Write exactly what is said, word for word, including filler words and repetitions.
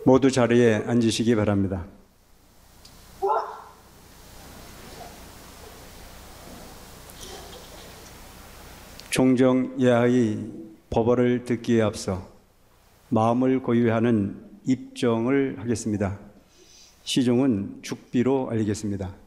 모두 자리에 앉으시기 바랍니다. 총정예하의 법어를 듣기에 앞서 마음을 고유하는 입정을 하겠습니다. 시중은 죽비로 알리겠습니다.